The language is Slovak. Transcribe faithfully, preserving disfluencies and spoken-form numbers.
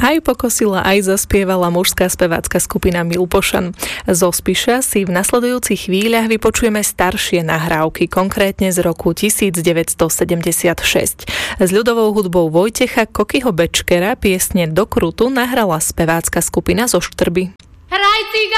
aj pokosila, aj zaspievala mužská spevácka skupina Milpošan. Zo Spiša si v nasledujúcich chvíľach vypočujeme staršie nahrávky, konkrétne z roku devätnásťsedemdesiatšesť. S ľudovou hudbou Vojtecha Kokyho Bečkera piesne Do krutu nahrala spevácka skupina zo Štrby. Hraj